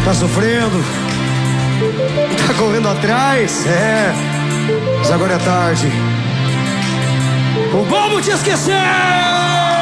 Tá sofrendo, tá correndo atrás, mas agora é tarde. O bobo te esqueceu.